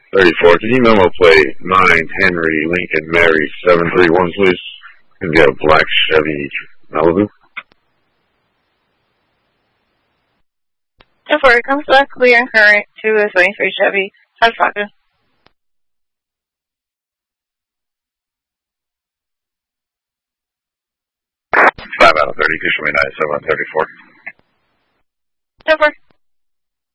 34. Can you memo plate 9 Henry Lincoln Mary 731, please? Can get a black Chevy Malibu. 10-4, comes back clear and current to a 23 Chevy. How's Falcon? Five out of 30. Show me 97 on 34. 10-4.